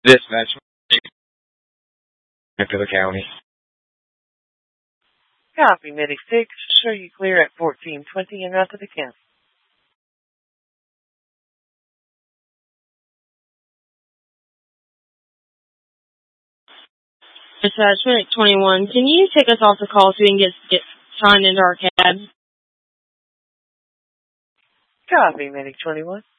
Dispatch to the county. Copy, Medic 6. Show you clear at 1420 and out to the county. Dispatch Medic 21, can you take us off the call so we can get signed into our cab? Copy, Medic 21.